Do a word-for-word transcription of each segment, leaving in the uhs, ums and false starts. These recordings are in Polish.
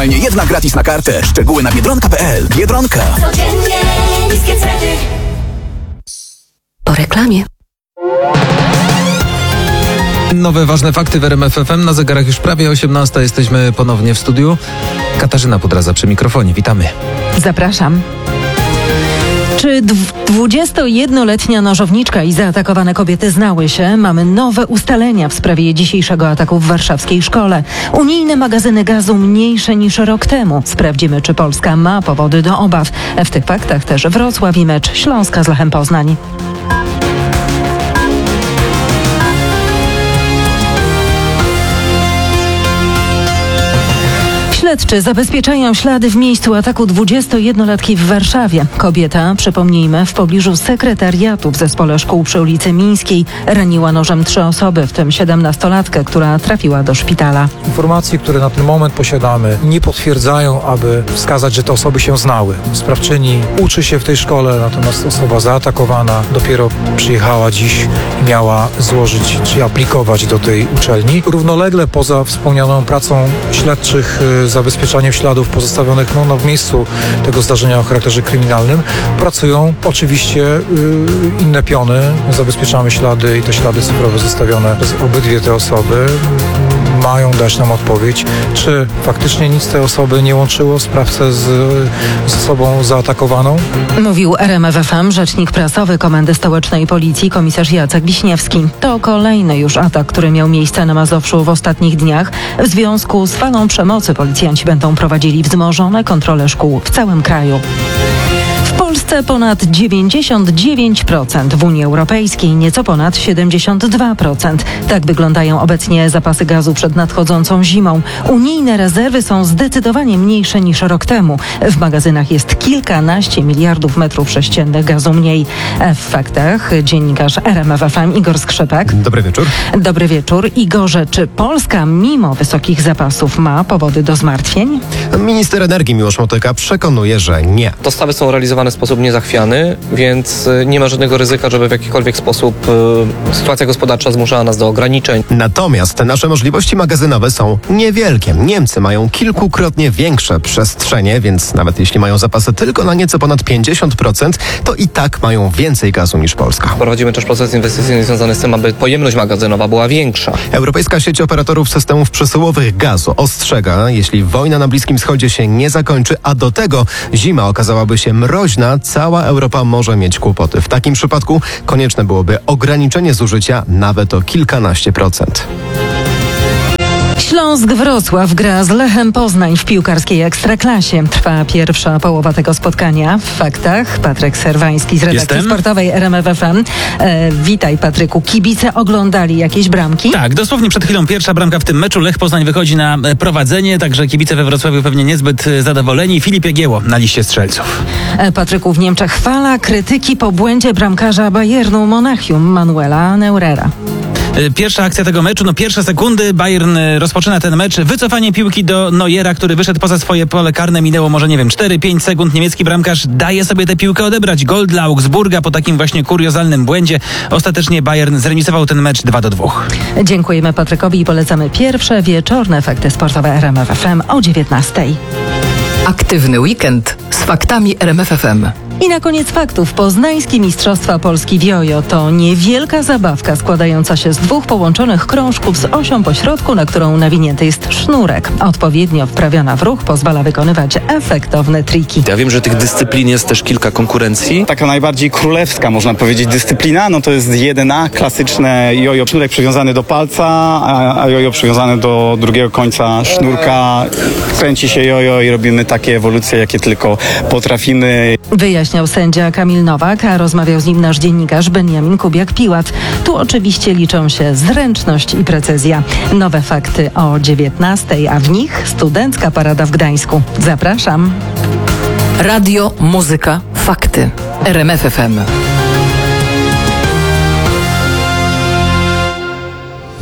Jedna gratis na kartę. Szczegóły na biedronka kropka p l. Biedronka. Codziennie niskie ceny. Po reklamie. Nowe ważne fakty w R M F F M. Na zegarach już prawie osiemnasta. Jesteśmy ponownie w studiu. Katarzyna Pudraza przy mikrofonie. Witamy. Zapraszam. Czy dwudziestojednoletnia nożowniczka i zaatakowane kobiety znały się? Mamy nowe ustalenia w sprawie dzisiejszego ataku w warszawskiej szkole. Unijne magazyny gazu mniejsze niż rok temu. Sprawdzimy, czy Polska ma powody do obaw. W tych faktach też Wrocław i mecz Śląska z Lechem Poznań. Śledczy zabezpieczają ślady w miejscu ataku dwudziestojednolatki w Warszawie. Kobieta, przypomnijmy, w pobliżu sekretariatu w zespole szkół przy ulicy Mińskiej raniła nożem trzy osoby, w tym siedemnastolatkę, która trafiła do szpitala. Informacje, które na ten moment posiadamy, nie potwierdzają, aby wskazać, że te osoby się znały. Sprawczyni uczy się w tej szkole, natomiast osoba zaatakowana dopiero przyjechała dziś i miała złożyć czy aplikować do tej uczelni. Równolegle poza wspomnianą pracą śledczych zabezpieczaniem śladów pozostawionych no, no, w miejscu tego zdarzenia o charakterze kryminalnym, pracują oczywiście yy, inne piony. Zabezpieczamy ślady i te ślady cyfrowe zostawione przez obydwie te osoby mają dać nam odpowiedź, czy faktycznie nic tej osoby nie łączyło sprawcę z, z osobą zaatakowaną. Mówił R M F F M rzecznik prasowy Komendy Stołecznej Policji komisarz Jacek Wiśniewski. To kolejny już atak, który miał miejsce na Mazowszu w ostatnich dniach. W związku z falą przemocy policjanci będą prowadzili wzmożone kontrole szkół w całym kraju. W Polsce ponad dziewięćdziesiąt dziewięć procent, w Unii Europejskiej nieco ponad siedemdziesiąt dwa procent. Tak wyglądają obecnie zapasy gazu przed nadchodzącą zimą. Unijne rezerwy są zdecydowanie mniejsze niż rok temu. W magazynach jest kilkanaście miliardów metrów sześciennych gazu mniej. W faktach dziennikarz R M F F M Igor Skrzypek. Dobry wieczór. Dobry wieczór. Igorze, czy Polska mimo wysokich zapasów ma powody do zmartwień? Minister energii Miłosz Motyka przekonuje, że nie. Dostawy są realizowane w sposób niezachwiany, więc nie ma żadnego ryzyka, żeby w jakikolwiek sposób y, sytuacja gospodarcza zmuszała nas do ograniczeń. Natomiast nasze możliwości magazynowe są niewielkie. Niemcy mają kilkukrotnie większe przestrzenie, więc nawet jeśli mają zapasy tylko na nieco ponad pięćdziesiąt procent, to i tak mają więcej gazu niż Polska. Prowadzimy też proces inwestycyjny związany z tym, aby pojemność magazynowa była większa. Europejska sieć operatorów systemów przesyłowych gazu ostrzega, jeśli wojna na Bliskim Wschodzie się nie zakończy, a do tego zima okazałaby się mroźna, cała Europa może mieć kłopoty. W takim przypadku konieczne byłoby ograniczenie zużycia nawet o kilkanaście procent. Śląsk-Wrocław gra z Lechem Poznań w piłkarskiej Ekstraklasie. Trwa pierwsza połowa tego spotkania. W faktach Patryk Serwański z redakcji Jestem. sportowej R M F F M. E, witaj Patryku. Kibice oglądali jakieś bramki? Tak, dosłownie przed chwilą pierwsza bramka w tym meczu. Lech Poznań wychodzi na prowadzenie, także kibice we Wrocławiu pewnie niezbyt zadowoleni. Filip Jagieło na liście strzelców. E, Patryku, w Niemczech fala krytyki po błędzie bramkarza Bayernu Monachium Manuela Neurera. Pierwsza akcja tego meczu, no pierwsze sekundy, Bayern rozpoczyna ten mecz, wycofanie piłki do Neuera, który wyszedł poza swoje pole karne, minęło może nie wiem, cztery pięć sekund, niemiecki bramkarz daje sobie tę piłkę odebrać, gol dla Augsburga po takim właśnie kuriozalnym błędzie. Ostatecznie Bayern zremisował ten mecz dwa do dwóch. Dziękujemy Patrykowi i polecamy pierwsze wieczorne fakty sportowe R M F F M o dziewiętnastej. Aktywny weekend z faktami R M F F M. I na koniec faktów. Poznańskie Mistrzostwa Polski w jojo to niewielka zabawka składająca się z dwóch połączonych krążków z osią pośrodku, na którą nawinięty jest sznurek. Odpowiednio wprawiona w ruch pozwala wykonywać efektowne triki. Ja wiem, że tych dyscyplin jest też kilka konkurencji. Taka najbardziej królewska, można powiedzieć, dyscyplina, no to jest jeden A, klasyczne jojo, sznurek przywiązany do palca, a jojo przywiązane do drugiego końca sznurka. Kręci się jojo i robimy takie ewolucje, jakie tylko potrafimy. Wyjaśniał sędzia Kamil Nowak, a rozmawiał z nim nasz dziennikarz Benjamin Kubiak-Piłat. Tu oczywiście liczą się zręczność i precyzja. Nowe fakty o dziewiętnastej, a w nich studencka parada w Gdańsku. Zapraszam. Radio, muzyka, fakty. R M F F M.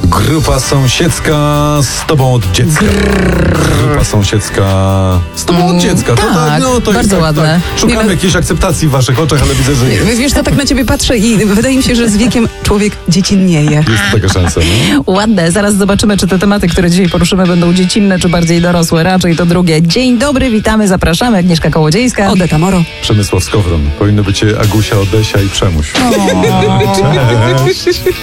Grupa sąsiedzka z tobą od dziecka. Grupa sąsiedzka z tobą od dziecka. To, tak, no, to bardzo jest tak, ładne. Tak. Szukamy Nie, jakiejś akceptacji w waszych oczach, ale widzę, że nie. Wiesz, wiesz, to tak na ciebie patrzę i wydaje mi się, że z wiekiem człowiek dziecinnieje. Jest taka szansa, no? Ładne. Zaraz zobaczymy, czy te tematy, które dzisiaj poruszymy, będą dziecinne, czy bardziej dorosłe. Raczej to drugie. Dzień dobry, witamy, zapraszamy. Agnieszka Kołodziejska. Odeta Moro. Przemysław Skowron. Powinno być Agusia, Odesia i Przemuś. O. Cześć.